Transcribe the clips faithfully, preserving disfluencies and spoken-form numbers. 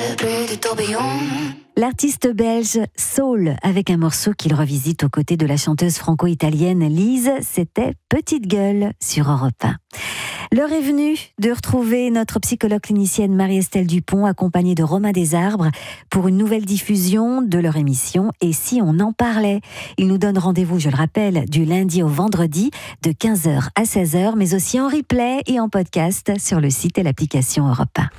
bruit du tourbillon. L'artiste belge Soul, avec un morceau qu'il revisite aux côtés de la chanteuse franco-italienne Lise, c'était Petite Gueule sur Europe un. L'heure est venue de retrouver notre psychologue clinicienne Marie-Estelle Dupont, accompagnée de Romain Desarbres, pour une nouvelle diffusion de leur émission « Et si on en parlait ?» Ils nous donnent rendez-vous, je le rappelle, du lundi au vendredi, de quinze heures à seize heures, mais aussi en replay et en podcast sur le site et l'application Europe un.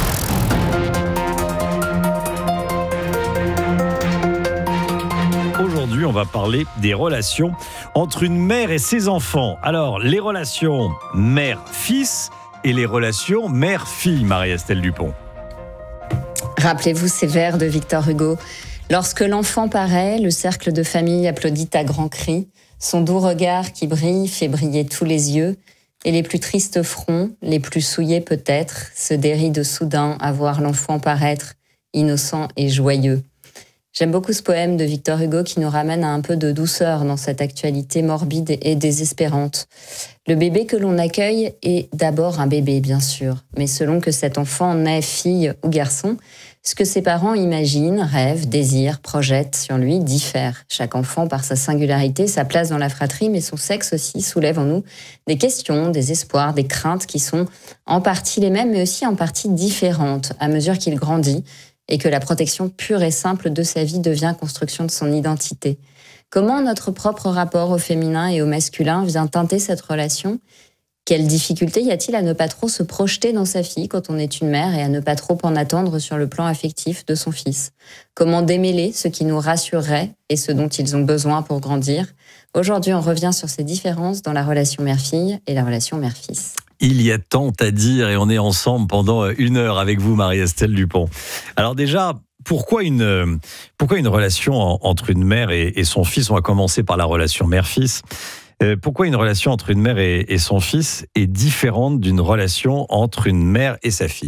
Aujourd'hui, on va parler des relations entre une mère et ses enfants. Alors, les relations mère-fils et les relations mère-fille, Marie-Estelle Dupont. Rappelez-vous ces vers de Victor Hugo. Lorsque l'enfant paraît, le cercle de famille applaudit à grands cris. Son doux regard qui brille fait briller tous les yeux. Et les plus tristes fronts, les plus souillés peut-être, se dérident soudain à voir l'enfant paraître, innocent et joyeux. J'aime beaucoup ce poème de Victor Hugo qui nous ramène à un peu de douceur dans cette actualité morbide et désespérante. Le bébé que l'on accueille est d'abord un bébé, bien sûr, mais selon que cet enfant naît fille ou garçon, ce que ses parents imaginent, rêvent, désirent, projettent sur lui diffère. Chaque enfant, par sa singularité, sa place dans la fratrie, mais son sexe aussi, soulève en nous des questions, des espoirs, des craintes qui sont en partie les mêmes, mais aussi en partie différentes à mesure qu'il grandit, et que la protection pure et simple de sa vie devient construction de son identité. Comment notre propre rapport au féminin et au masculin vient teinter cette relation ? Quelles difficultés y a-t-il à ne pas trop se projeter dans sa fille quand on est une mère et à ne pas trop en attendre sur le plan affectif de son fils ? Comment démêler ce qui nous rassurerait et ce dont ils ont besoin pour grandir ? Aujourd'hui, on revient sur ces différences dans la relation mère-fille et la relation mère-fils. Il y a tant à dire et on est ensemble pendant une heure avec vous, Marie-Estelle Dupont. Alors déjà, pourquoi une, pourquoi une relation entre une mère et, et son fils ? On va commencer par la relation mère-fils. Euh, pourquoi une relation entre une mère et, et son fils est différente d'une relation entre une mère et sa fille ?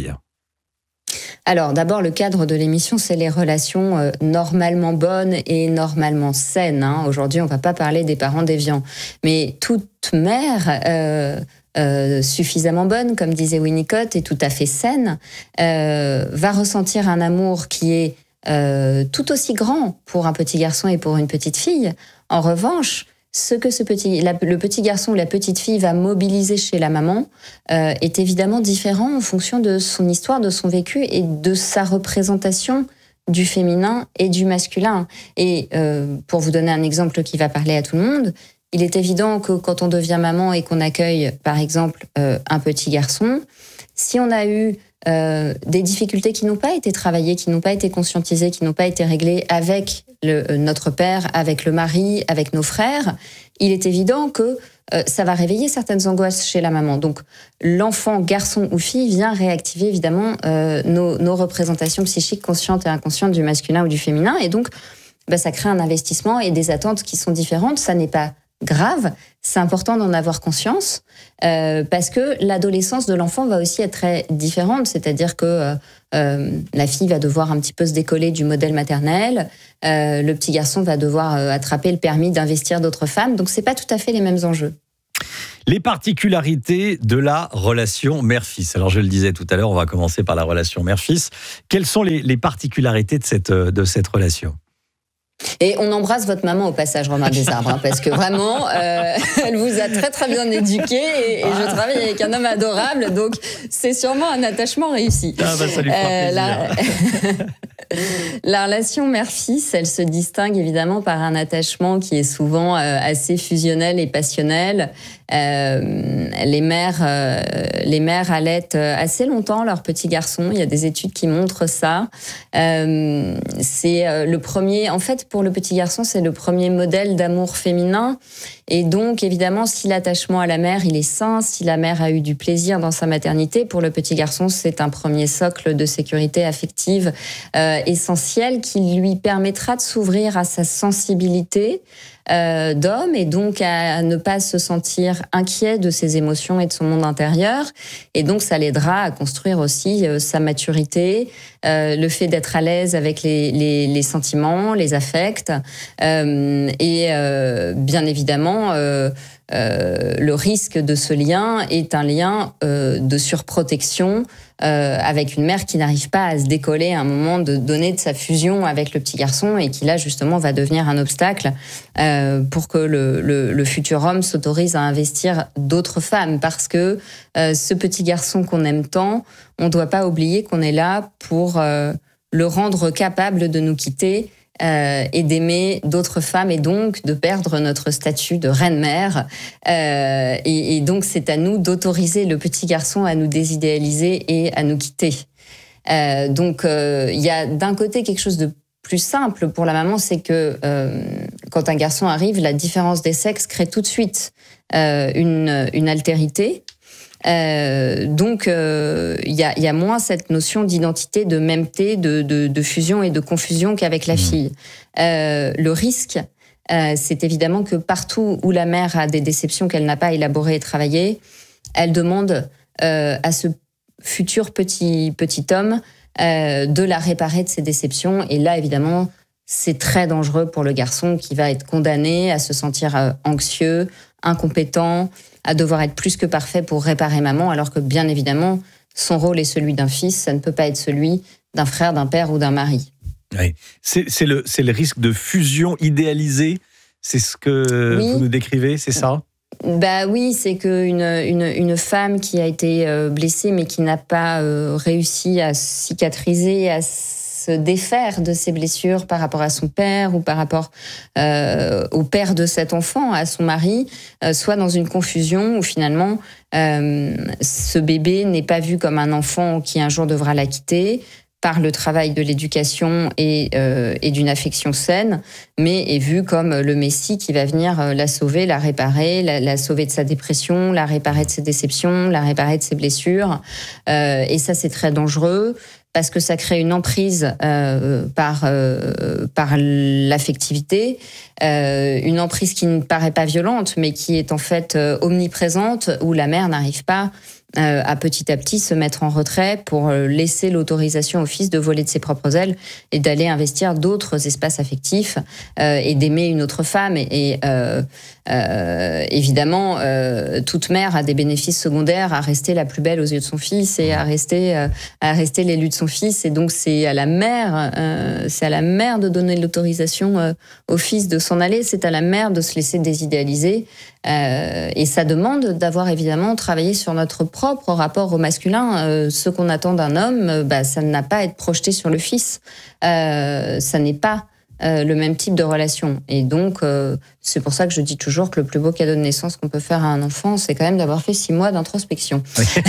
Alors, d'abord, le cadre de l'émission, c'est les relations euh, normalement bonnes et normalement saines. Hein. Aujourd'hui, on ne va pas parler des parents déviants. Mais toute mère... Euh, Euh, suffisamment bonne, comme disait Winnicott, et tout à fait saine, euh, va ressentir un amour qui est euh, tout aussi grand pour un petit garçon et pour une petite fille. En revanche, ce que ce petit, la, le petit garçon ou la petite fille va mobiliser chez la maman euh, est évidemment différent en fonction de son histoire, de son vécu et de sa représentation du féminin et du masculin. Et euh, pour vous donner un exemple qui va parler à tout le monde, il est évident que quand on devient maman et qu'on accueille, par exemple, euh, un petit garçon, si on a eu euh, des difficultés qui n'ont pas été travaillées, qui n'ont pas été conscientisées, qui n'ont pas été réglées avec le, euh, notre père, avec le mari, avec nos frères, il est évident que euh, ça va réveiller certaines angoisses chez la maman. Donc, l'enfant, garçon ou fille, vient réactiver évidemment euh, nos, nos représentations psychiques conscientes et inconscientes du masculin ou du féminin. Et donc, bah, ça crée un investissement et des attentes qui sont différentes. Ça n'est pas grave, c'est important d'en avoir conscience euh, parce que l'adolescence de l'enfant va aussi être très différente, c'est-à-dire que euh, euh, la fille va devoir un petit peu se décoller du modèle maternel, euh, le petit garçon va devoir euh, attraper le permis d'investir d'autres femmes, donc c'est pas tout à fait les mêmes enjeux. Les particularités de la relation mère-fils. Alors je le disais tout à l'heure, on va commencer par la relation mère-fils. Quelles sont les, les particularités de cette, de cette relation ? Et on embrasse votre maman au passage, Romain Desarbres, hein, parce que vraiment, euh, elle vous a très très bien éduqué et, et je travaille avec un homme adorable, donc c'est sûrement un attachement réussi. Ah bah ça lui fera euh, plaisir. La... La relation mère-fils, elle se distingue évidemment par un attachement qui est souvent euh, assez fusionnel et passionnel. Euh, les mères, euh, les mères allaitent assez longtemps leurs petits garçons. Il y a des études qui montrent ça. Euh, c'est euh, le premier, en fait, pour le petit garçon, c'est le premier modèle d'amour féminin. Et donc, évidemment, si l'attachement à la mère, il est sain, si la mère a eu du plaisir dans sa maternité, pour le petit garçon, c'est un premier socle de sécurité affective euh, essentiel qui lui permettra de s'ouvrir à sa sensibilité euh, d'homme et donc à, à ne pas se sentir inquiet de ses émotions et de son monde intérieur. Et donc, ça l'aidera à construire aussi euh, sa maturité, euh, le fait d'être à l'aise avec les, les, les sentiments, les affects euh, et euh, bien évidemment... Euh, Euh, le risque de ce lien est un lien euh, de surprotection euh, avec une mère qui n'arrive pas à se décoller à un moment de donner de sa fusion avec le petit garçon et qui là justement va devenir un obstacle euh, pour que le, le, le futur homme s'autorise à investir d'autres femmes, parce que euh, ce petit garçon qu'on aime tant, on ne doit pas oublier qu'on est là pour euh, le rendre capable de nous quitter Euh, et d'aimer d'autres femmes, et donc de perdre notre statut de reine-mère. Euh, et, et donc, c'est à nous d'autoriser le petit garçon à nous désidéaliser et à nous quitter. Euh, donc, il euh, y a d'un côté quelque chose de plus simple pour la maman, c'est que euh, quand un garçon arrive, la différence des sexes crée tout de suite euh, une, une altérité. Euh, donc, il euh, y, a, y a moins cette notion d'identité, de mêmeté, de, de, de fusion et de confusion qu'avec la fille. Euh, le risque, euh, c'est évidemment que partout où la mère a des déceptions qu'elle n'a pas élaborées et travaillées, elle demande euh, à ce futur petit, petit homme euh, de la réparer de ses déceptions. Et là, évidemment, c'est très dangereux pour le garçon qui va être condamné à se sentir euh, anxieux, incompétent, à devoir être plus que parfait pour réparer maman, alors que bien évidemment, son rôle est celui d'un fils, ça ne peut pas être celui d'un frère, d'un père ou d'un mari. Oui. C'est, c'est, le, c'est le risque de fusion idéalisée, c'est ce que oui. vous nous décrivez, c'est ça ? Bah oui, c'est qu'une une, une femme qui a été blessée mais qui n'a pas réussi à cicatriser, à se défaire de ses blessures par rapport à son père ou par rapport euh, au père de cet enfant, à son mari, euh, soit dans une confusion où finalement euh, ce bébé n'est pas vu comme un enfant qui un jour devra la quitter par le travail de l'éducation et, euh, et d'une affection saine, mais est vu comme le Messie qui va venir la sauver, la réparer, la, la sauver de sa dépression, la réparer de ses déceptions, la réparer de ses blessures. Euh, et ça, c'est très dangereux, parce que ça crée une emprise euh, par, euh, par l'affectivité, euh, une emprise qui ne paraît pas violente, mais qui est en fait euh, omniprésente, où la mère n'arrive pas euh, à petit à petit se mettre en retrait pour laisser l'autorisation au fils de voler de ses propres ailes et d'aller investir d'autres espaces affectifs euh, et d'aimer une autre femme. Et, et euh, euh, évidemment, euh, toute mère a des bénéfices secondaires à rester la plus belle aux yeux de son fils et à rester, euh, à rester l'élu de son fils. Et donc, c'est à la mère, euh, c'est à la mère de donner l'autorisation euh, au fils de s'en aller. C'est à la mère de se laisser désidéaliser. Euh, et ça demande d'avoir évidemment travaillé sur notre propre rapport au masculin. Euh, ce qu'on attend d'un homme, euh, bah, ça n'a pas à être projeté sur le fils. Euh, ça n'est pas euh, le même type de relation. Et donc, euh, c'est pour ça que je dis toujours que le plus beau cadeau de naissance qu'on peut faire à un enfant, c'est quand même d'avoir fait six mois d'introspection.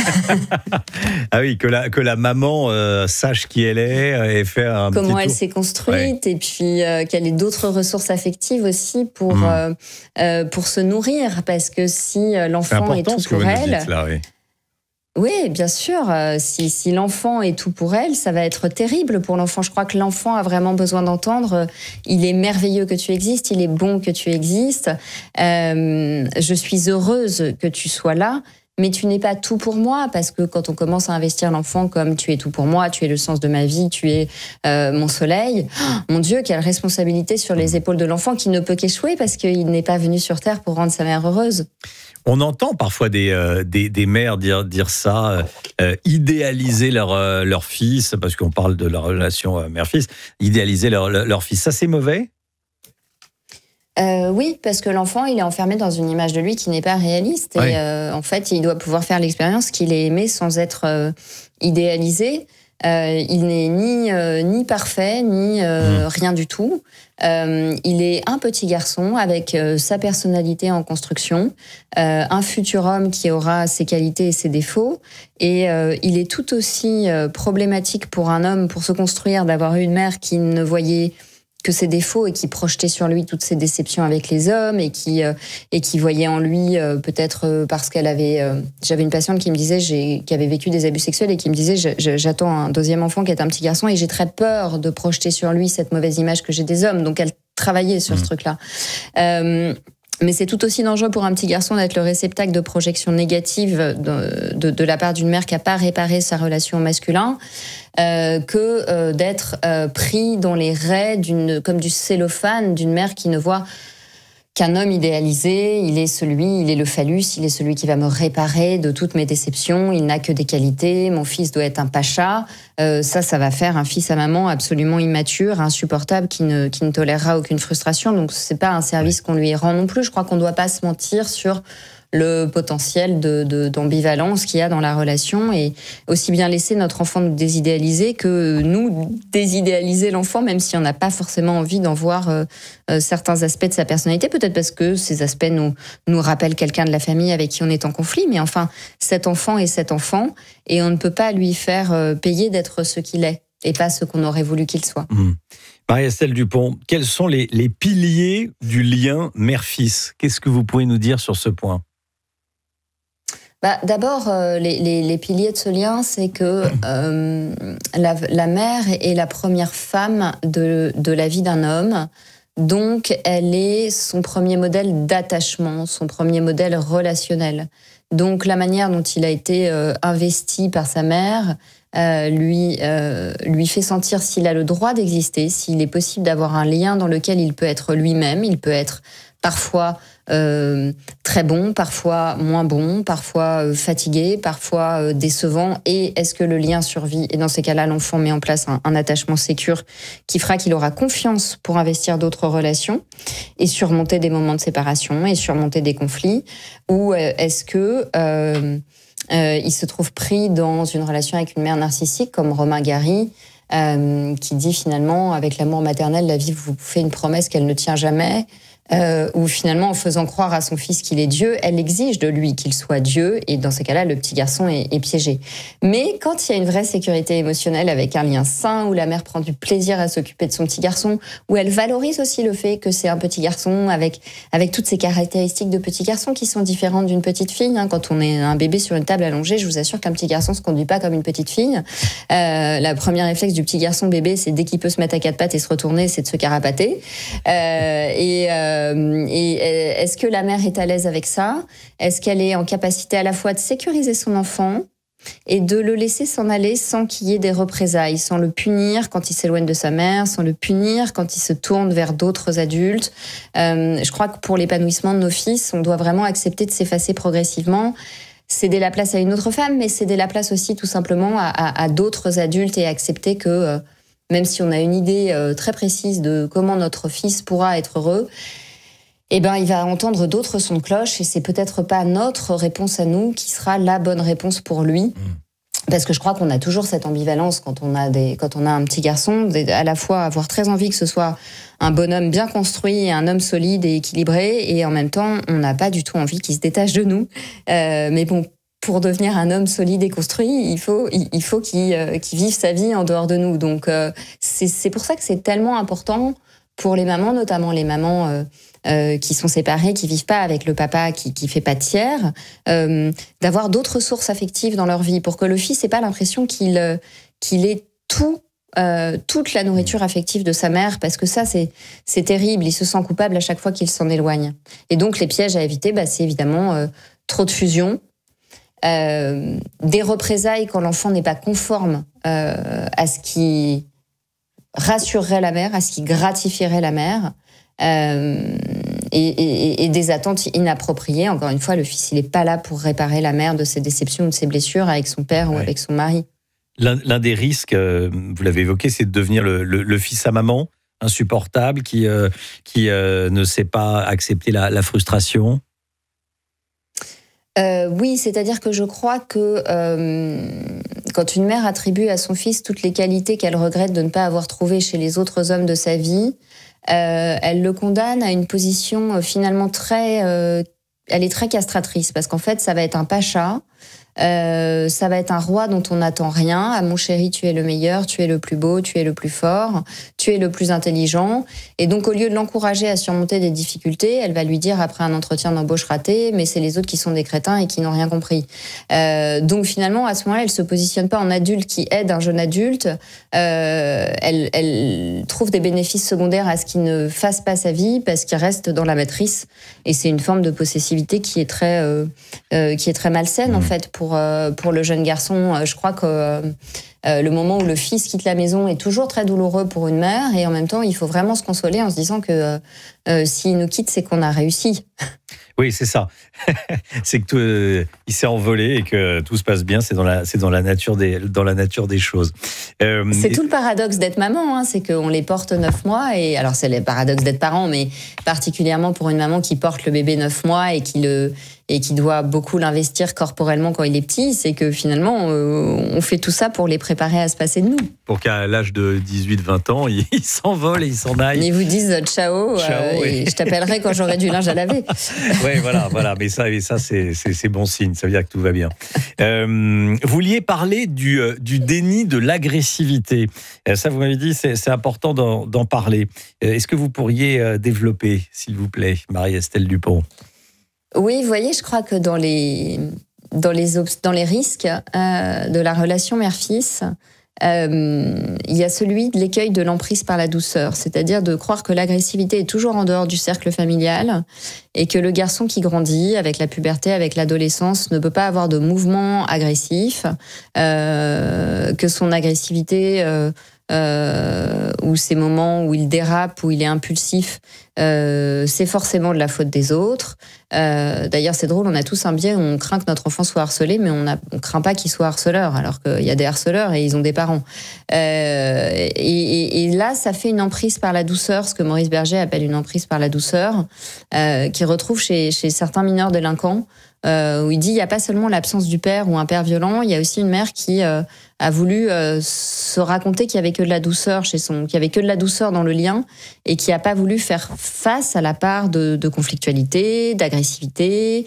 Ah oui, que la, que la maman euh, sache qui elle est et faire un comment petit elle tour. s'est construite, ouais. Et puis euh, qu'elle ait d'autres ressources affectives aussi pour, mmh. euh, euh, pour se nourrir, parce que si l'enfant est tout ce que pour vous elle... nous dites là, oui. Oui, bien sûr. Euh, si, si l'enfant est tout pour elle, ça va être terrible pour l'enfant. Je crois que l'enfant a vraiment besoin d'entendre euh, « il est merveilleux que tu existes, il est bon que tu existes, euh, je suis heureuse que tu sois là ». Mais tu n'es pas tout pour moi, parce que quand on commence à investir l'enfant comme tu es tout pour moi, tu es le sens de ma vie, tu es euh, mon soleil, oh, mon Dieu, quelle responsabilité sur les épaules de l'enfant qui ne peut qu'échouer parce qu'il n'est pas venu sur Terre pour rendre sa mère heureuse. On entend parfois des, euh, des, des mères dire, dire ça, euh, idéaliser leur, euh, leur fils, parce qu'on parle de la relation euh, mère-fils, idéaliser leur, leur fils. Ça, c'est mauvais ? Euh, oui, parce que l'enfant, il est enfermé dans une image de lui qui n'est pas réaliste. Oui. Et euh, en fait, il doit pouvoir faire l'expérience qu'il est aimé sans être euh, idéalisé. Euh, il n'est ni, euh, ni parfait, ni euh, mmh. rien du tout. Euh, il est un petit garçon avec euh, sa personnalité en construction, euh, un futur homme qui aura ses qualités et ses défauts. Et euh, il est tout aussi euh, problématique pour un homme, pour se construire, d'avoir eu une mère qui ne voyait que ses défauts et qui projetait sur lui toutes ses déceptions avec les hommes et qui euh, et qui voyait en lui euh, peut-être euh, parce qu'elle avait euh, j'avais une patiente qui me disait j'ai qui avait vécu des abus sexuels et qui me disait je, je, j'attends un deuxième enfant qui est un petit garçon et j'ai très peur de projeter sur lui cette mauvaise image que j'ai des hommes. Donc elle travaillait sur mmh. ce truc-là. Euh, Mais c'est tout aussi dangereux pour un petit garçon d'être le réceptacle de projections négatives de, de, de la part d'une mère qui n'a pas réparé sa relation au masculin euh, que euh, d'être euh, pris dans les raies d'une, comme du cellophane d'une mère qui ne voit qu'un homme idéalisé, il est celui, il est le phallus, il est celui qui va me réparer de toutes mes déceptions, il n'a que des qualités, mon fils doit être un pacha. Euh, ça, ça va faire un fils à maman absolument immature, insupportable, qui ne, qui ne tolérera aucune frustration. Donc, c'est pas un service qu'on lui rend non plus. Je crois qu'on ne doit pas se mentir sur le potentiel de, de, d'ambivalence qu'il y a dans la relation, et aussi bien laisser notre enfant nous désidéaliser que nous désidéaliser l'enfant, même si on n'a pas forcément envie d'en voir euh, euh, certains aspects de sa personnalité, peut-être parce que ces aspects nous, nous rappellent quelqu'un de la famille avec qui on est en conflit, mais enfin, cet enfant est cet enfant, et on ne peut pas lui faire euh, payer d'être ce qu'il est, et pas ce qu'on aurait voulu qu'il soit. Mmh. Marie-Estelle Dupont, quels sont les, les piliers du lien mère-fils ? Qu'est-ce que vous pouvez nous dire sur ce point ? Bah, d'abord, euh, les, les, les piliers de ce lien, c'est que euh, la, la mère est la première femme de, de la vie d'un homme. Donc, elle est son premier modèle d'attachement, son premier modèle relationnel. Donc, la manière dont il a été euh, investi par sa mère euh, lui, euh, lui fait sentir s'il a le droit d'exister, s'il est possible d'avoir un lien dans lequel il peut être lui-même, il peut être parfois euh, très bon, parfois moins bon, parfois euh, fatigué, parfois euh, décevant. Et est-ce que le lien survit ? Et dans ces cas-là, l'enfant met en place un, un attachement sécure qui fera qu'il aura confiance pour investir d'autres relations et surmonter des moments de séparation et surmonter des conflits. Ou euh, est-ce que euh, euh, il se trouve pris dans une relation avec une mère narcissique comme Romain Gary, euh, qui dit finalement, avec l'amour maternel, la vie vous fait une promesse qu'elle ne tient jamais. Euh, où finalement, en faisant croire à son fils qu'il est Dieu, elle exige de lui qu'il soit Dieu, et dans ces cas-là, le petit garçon est, est piégé. Mais quand il y a une vraie sécurité émotionnelle avec un lien sain, où la mère prend du plaisir à s'occuper de son petit garçon, où elle valorise aussi le fait que c'est un petit garçon avec, avec toutes ces caractéristiques de petit garçon qui sont différentes d'une petite fille. Hein. Quand on est un bébé sur une table allongée, je vous assure qu'un petit garçon se conduit pas comme une petite fille. Euh, la première réflexe du petit garçon bébé, c'est dès qu'il peut se mettre à quatre pattes et se retourner, c'est de se carapater. Euh, et euh, Et est-ce que la mère est à l'aise avec ça ? Est-ce qu'elle est en capacité à la fois de sécuriser son enfant et de le laisser s'en aller sans qu'il y ait des représailles, sans le punir quand il s'éloigne de sa mère, sans le punir quand il se tourne vers d'autres adultes ? euh, Je crois que pour l'épanouissement de nos fils, on doit vraiment accepter de s'effacer progressivement, céder la place à une autre femme, mais céder la place aussi tout simplement à, à, à d'autres adultes, et accepter que euh, même si on a une idée euh, très précise de comment notre fils pourra être heureux, eh ben, il va entendre d'autres sons de cloche, et c'est peut-être pas notre réponse à nous qui sera la bonne réponse pour lui. Mmh. Parce que je crois qu'on a toujours cette ambivalence quand on a des, quand on a un petit garçon, à la fois avoir très envie que ce soit un bonhomme bien construit, un homme solide et équilibré, et en même temps, on n'a pas du tout envie qu'il se détache de nous. Euh, mais bon, pour devenir un homme solide et construit, il faut, il faut qu'il, euh, qu'il vive sa vie en dehors de nous. Donc, euh, c'est, c'est pour ça que c'est tellement important pour les mamans, notamment les mamans euh, euh, qui sont séparées, qui vivent pas avec le papa, qui qui fait pas de tiers, euh, d'avoir d'autres sources affectives dans leur vie, pour que le fils ait pas l'impression qu'il euh, qu'il ait tout euh, toute la nourriture affective de sa mère, parce que ça c'est c'est terrible. Il se sent coupable à chaque fois qu'il s'en éloigne. Et donc les pièges à éviter, bah, c'est évidemment euh, trop de fusion, euh, des représailles quand l'enfant n'est pas conforme euh, à ce qui rassurerait la mère, à ce qui gratifierait la mère, euh, et, et, et des attentes inappropriées. Encore une fois, le fils, il n'est pas là pour réparer la mère de ses déceptions ou de ses blessures avec son père ouais. ou avec son mari. L'un, l'un des risques, euh, vous l'avez évoqué, c'est de devenir le, le, le fils à maman, insupportable, qui, euh, qui euh, ne sait pas accepter la, la frustration. Euh, oui, c'est-à-dire que je crois que euh, quand une mère attribue à son fils toutes les qualités qu'elle regrette de ne pas avoir trouvées chez les autres hommes de sa vie, euh, elle le condamne à une position euh, finalement très... Euh, elle est très castratrice, parce qu'en fait, ça va être un pacha, euh, ça va être un roi dont on n'attend rien. Ah, mon chéri, tu es le meilleur, tu es le plus beau, tu es le plus fort, tu es le plus intelligent. Et donc, au lieu de l'encourager à surmonter des difficultés, elle va lui dire après un entretien d'embauche raté, mais c'est les autres qui sont des crétins et qui n'ont rien compris. Euh, donc finalement, à ce moment-là, elle se positionne pas en adulte qui aide un jeune adulte. Euh, elle, elle trouve des bénéfices secondaires à ce qu'il ne fasse pas sa vie, parce qu'il reste dans la matrice. Et c'est une forme de possessivité qui est très, euh, euh, qui est très malsaine, mmh. en fait, pour pour, euh, pour le jeune garçon. Je crois que euh, le moment où le fils quitte la maison est toujours très douloureux pour une mère, et en même temps, il faut vraiment se consoler en se disant que euh, s'il nous quitte, c'est qu'on a réussi. Oui, c'est ça. C'est que tout, euh, il s'est envolé et que tout se passe bien. C'est dans la, c'est dans la nature des, dans la nature des choses. Euh, c'est et... tout le paradoxe d'être maman, hein, c'est qu'on les porte neuf mois. Et alors c'est le paradoxe d'être parent, mais particulièrement pour une maman qui porte le bébé neuf mois et qui le et qui doit beaucoup l'investir corporellement quand il est petit, c'est que finalement, euh, on fait tout ça pour les préparer à se passer de nous. Pour qu'à l'âge de dix-huit vingt ans, ils il s'envolent et ils s'en aillent. Ils vous disent ciao, ciao euh, et je t'appellerai quand j'aurai du linge à laver. Oui, voilà, voilà. Mais ça, mais ça c'est, c'est, c'est bon signe, ça veut dire que tout va bien. Euh, vous vouliez parler du, du déni de l'agressivité. Ça, vous m'avez dit, c'est, c'est important d'en, d'en parler. Est-ce que vous pourriez développer, s'il vous plaît, Marie-Estelle Dupont ? Oui, vous voyez, je crois que dans les, dans les, dans les risques euh, de la relation mère-fils, euh, il y a celui de l'écueil de l'emprise par la douceur, c'est-à-dire de croire que l'agressivité est toujours en dehors du cercle familial et que le garçon qui grandit avec la puberté, avec l'adolescence, ne peut pas avoir de mouvement agressif, euh, que son agressivité... Euh, Euh, ou ces moments où il dérape, où il est impulsif, euh, c'est forcément de la faute des autres. Euh, d'ailleurs, c'est drôle, on a tous un biais où on craint que notre enfant soit harcelé, mais on ne craint pas qu'il soit harceleur, alors qu'il y a des harceleurs et ils ont des parents. Euh, et, et, et là, ça fait une emprise par la douceur, ce que Maurice Berger appelle une emprise par la douceur, euh, qui retrouve chez, chez certains mineurs délinquants, Euh, où il dit il n'y a pas seulement l'absence du père ou un père violent, il y a aussi une mère qui euh, a voulu euh, se raconter qu'il y avait que de la douceur chez son, qu'il y avait que de la douceur dans le lien et qui n'a pas voulu faire face à la part de, de conflictualité, d'agressivité.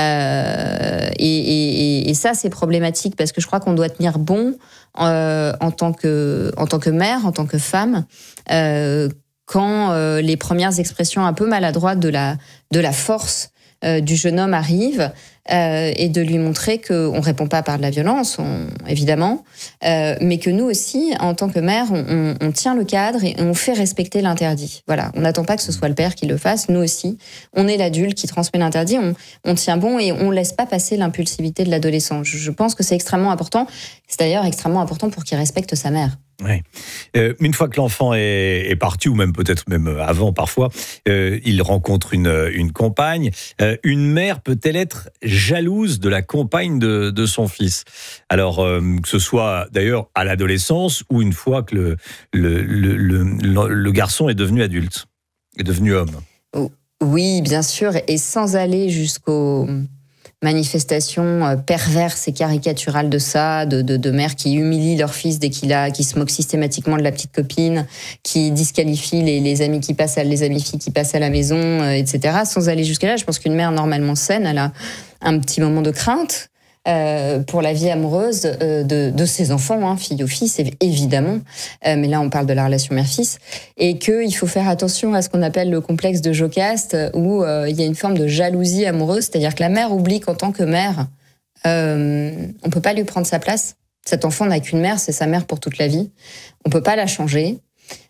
Euh, et, et, et ça, c'est problématique parce que je crois qu'on doit tenir bon euh, en tant que, en tant que mère, en tant que femme. Euh, quand euh, les premières expressions un peu maladroites de la, de la force Euh, du jeune homme arrive euh, et de lui montrer qu'on ne répond pas par de la violence, on, évidemment, euh, mais que nous aussi, en tant que mère, on, on, on tient le cadre et on fait respecter l'interdit. Voilà, on n'attend pas que ce soit le père qui le fasse, nous aussi, on est l'adulte qui transmet l'interdit, on, on tient bon et on ne laisse pas passer l'impulsivité de l'adolescent. Je, je pense que c'est extrêmement important, c'est d'ailleurs extrêmement important pour qu'il respecte sa mère. Oui. Euh, une fois que l'enfant est, est parti, ou même peut-être même avant parfois, euh, il rencontre une, une compagne. Euh, une mère peut-elle être jalouse de la compagne de, de son fils ? Alors, euh, que ce soit d'ailleurs à l'adolescence ou une fois que le, le, le, le, le garçon est devenu adulte, est devenu homme. Oui, bien sûr, et sans aller jusqu'au... manifestations perverses et caricaturales de ça, de, de, de mères qui humilient leur fils dès qu'il a, qui se moquent systématiquement de la petite copine, qui disqualifient les, les amis qui passent, à, les amis filles qui passent à la maison, euh, et cetera. Sans aller jusqu'à là, je pense qu'une mère normalement saine, elle a un petit moment de crainte euh, pour la vie amoureuse euh, de, de ses enfants, hein, fille ou fils, évidemment. Euh, mais là, on parle de la relation mère-fils. Et qu'il faut faire attention à ce qu'on appelle le complexe de Jocaste, où euh, il y a une forme de jalousie amoureuse, c'est-à-dire que la mère oublie qu'en tant que mère, euh, on ne peut pas lui prendre sa place. Cet enfant n'a qu'une mère, c'est sa mère pour toute la vie. On ne peut pas la changer.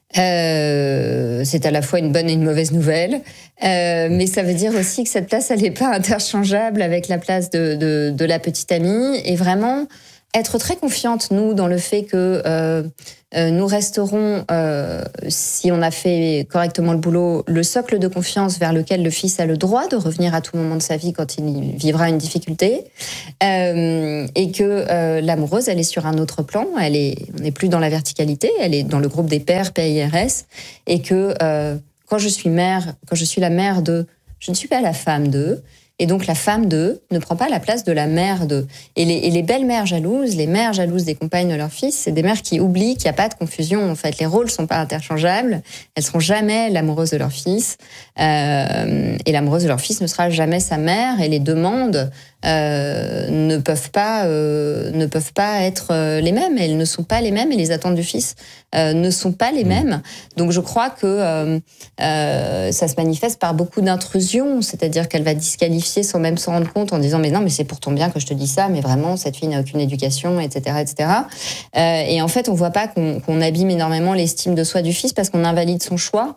Euh, c'est à la fois une bonne et une mauvaise nouvelle, euh, mais ça veut dire aussi que cette place, elle n'est pas interchangeable avec la place de, de, de la petite amie, et vraiment être très confiante, nous, dans le fait que euh, euh, nous resterons, euh, si on a fait correctement le boulot, le socle de confiance vers lequel le fils a le droit de revenir à tout moment de sa vie quand il vivra une difficulté, euh, et que euh, l'amoureuse, elle est sur un autre plan, elle est, on n'est plus dans la verticalité, elle est dans le groupe des pères, P I R S, et que euh, quand je suis mère, quand je suis la mère de, je ne suis pas la femme de. Et donc, la femme d'eux ne prend pas la place de la mère d'eux. Et les, et les belles mères jalouses, les mères jalouses des compagnes de leur fils, c'est des mères qui oublient qu'il n'y a pas de confusion. En fait, les rôles ne sont pas interchangeables. Elles ne seront jamais l'amoureuse de leur fils. Euh, et l'amoureuse de leur fils ne sera jamais sa mère. Et les demandes euh, ne peuvent pas, euh, ne peuvent pas être euh, les mêmes. Elles ne sont pas les mêmes. Et les attentes du fils euh, ne sont pas les mêmes. Donc, je crois que euh, euh, ça se manifeste par beaucoup d'intrusions. C'est-à-dire qu'elle va disqualifier sans même s'en rendre compte, en disant mais non, mais c'est pour ton bien que je te dis ça, mais vraiment cette fille n'a aucune éducation, et cetera, et cetera. Euh, et en fait, on voit pas qu'on, qu'on abîme énormément l'estime de soi du fils parce qu'on invalide son choix.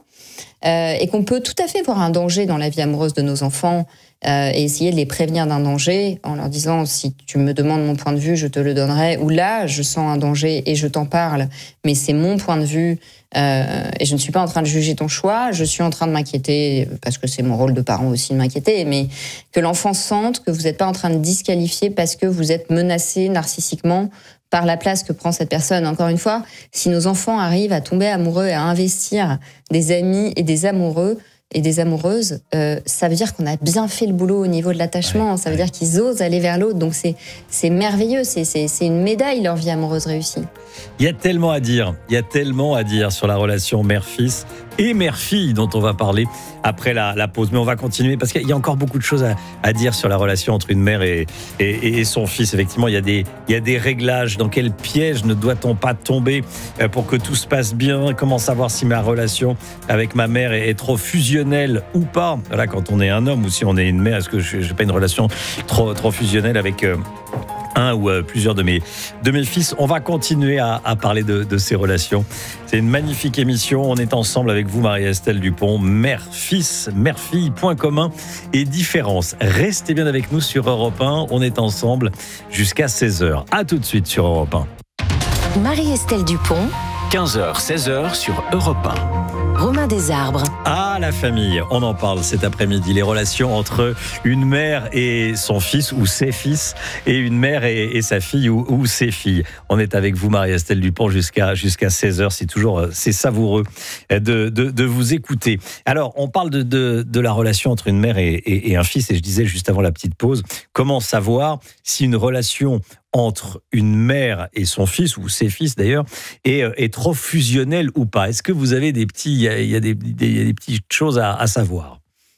euh, et qu'on peut tout à fait voir un danger dans la vie amoureuse de nos enfants euh, et essayer de les prévenir d'un danger en leur disant si tu me demandes mon point de vue, je te le donnerai, ou là je sens un danger et je t'en parle, mais c'est mon point de vue euh, et je ne suis pas en train de juger ton choix, je suis en train de m'inquiéter parce que c'est mon rôle de parent aussi de m'inquiéter, mais que l'enfant sente que vous n'êtes pas en train de disqualifier parce que vous êtes menacé narcissiquement par la place que prend cette personne. Encore une fois, si nos enfants arrivent à tomber amoureux et à investir des amis et des amoureux et des amoureuses, euh, ça veut dire qu'on a bien fait le boulot au niveau de l'attachement, ouais, ça veut ouais. dire qu'ils osent aller vers l'autre, donc c'est, c'est merveilleux, c'est, c'est, c'est une médaille leur vie amoureuse réussie. Il y a tellement à dire, il y a tellement à dire sur la relation mère-fils et mère-fille dont on va parler après la, la pause. Mais on va continuer parce qu'il y a encore beaucoup de choses à, à dire sur la relation entre une mère et, et, et son fils. Effectivement, il y, a des, il y a des réglages. Dans quel piège ne doit-on pas tomber pour que tout se passe bien? Comment savoir si ma relation avec ma mère est, est trop fusionnelle ou pas? Voilà, quand on est un homme ou si on est une mère, est-ce que je n'ai pas une relation trop, trop fusionnelle avec... Euh, un ou euh, plusieurs de mes, de mes fils. On va continuer à, à parler de, de ces relations. C'est une magnifique émission. On est ensemble avec vous, Marie-Estelle Dupont. Mère-fils, mère-fille, point commun et différence. Restez bien avec nous sur Europe un. On est ensemble jusqu'à seize heures. À tout de suite sur Europe un. Marie-Estelle Dupont. quinze heures, seize heures sur Europe un. Romain Desarbres. Ah, la famille, on en parle cet après-midi. Les relations entre une mère et son fils ou ses fils et une mère et, et sa fille ou, ou ses filles. On est avec vous, Marie-Estelle Dupont, jusqu'à, jusqu'à seize heures. C'est toujours c'est savoureux de, de, de vous écouter. Alors, on parle de, de, de la relation entre une mère et, et, et un fils. Et je disais juste avant la petite pause, comment savoir si une relation entre une mère et son fils, ou ses fils d'ailleurs, est, est trop fusionnelle ou pas? Est-ce que vous avez des petits, il y a, il y a des, des, il y a des petites choses à, à savoir?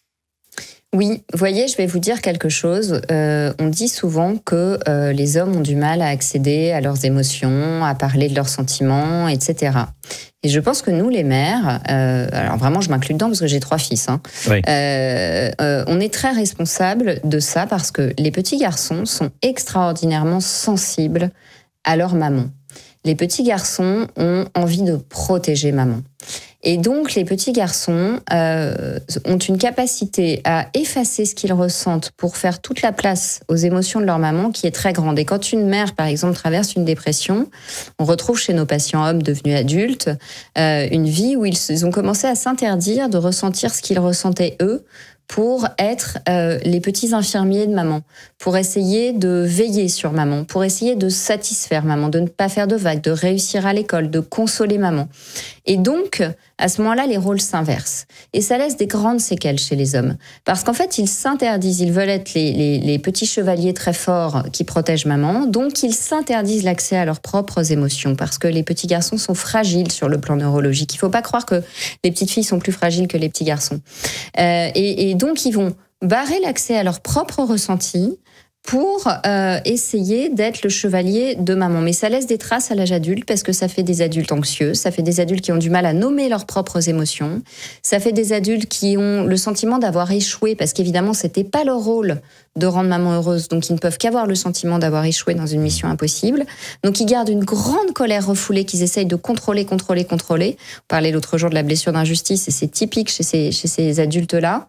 Oui, vous voyez, je vais vous dire quelque chose. Euh, on dit souvent que euh, les hommes ont du mal à accéder à leurs émotions, à parler de leurs sentiments, et cetera. Et je pense que nous, les mères, euh, alors vraiment, je m'inclus dedans parce que j'ai trois fils, hein, oui. euh, euh, on est très responsables de ça parce que les petits garçons sont extraordinairement sensibles à leur maman. Les petits garçons ont envie de protéger maman. Et donc, les petits garçons euh, ont une capacité à effacer ce qu'ils ressentent pour faire toute la place aux émotions de leur maman qui est très grande. Et quand une mère, par exemple, traverse une dépression, on retrouve chez nos patients hommes devenus adultes euh, une vie où ils, ils ont commencé à s'interdire de ressentir ce qu'ils ressentaient eux pour être euh, les petits infirmiers de maman, pour essayer de veiller sur maman, pour essayer de satisfaire maman, de ne pas faire de vagues, de réussir à l'école, de consoler maman. Et donc, à ce moment-là, les rôles s'inversent. Et ça laisse des grandes séquelles chez les hommes. Parce qu'en fait, ils s'interdisent, ils veulent être les, les, les petits chevaliers très forts qui protègent maman, donc ils s'interdisent l'accès à leurs propres émotions, parce que les petits garçons sont fragiles sur le plan neurologique. Il ne faut pas croire que les petites filles sont plus fragiles que les petits garçons. Euh, et, et donc, ils vont barrer l'accès à leurs propres ressentis, pour euh, essayer d'être le chevalier de maman. Mais ça laisse des traces à l'âge adulte parce que ça fait des adultes anxieux, ça fait des adultes qui ont du mal à nommer leurs propres émotions, ça fait des adultes qui ont le sentiment d'avoir échoué parce qu'évidemment, c'était pas leur rôle de rendre maman heureuse, donc ils ne peuvent qu'avoir le sentiment d'avoir échoué dans une mission impossible. Donc ils gardent une grande colère refoulée qu'ils essayent de contrôler, contrôler, contrôler. On parlait l'autre jour de la blessure d'injustice et c'est typique chez ces, chez ces adultes-là.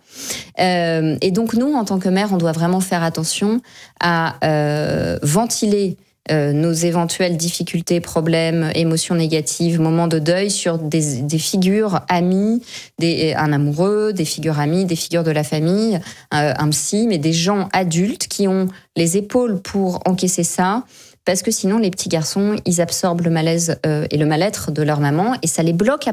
Euh, et donc nous, en tant que mère, on doit vraiment faire attention à euh, ventiler euh, nos éventuelles difficultés, problèmes, émotions négatives, moments de deuil sur des, des figures amies, des, un amoureux, des figures amies, des figures de la famille, euh, un psy, mais des gens adultes qui ont les épaules pour encaisser ça, parce que sinon les petits garçons, ils absorbent le malaise euh, et le mal-être de leur maman et ça les bloque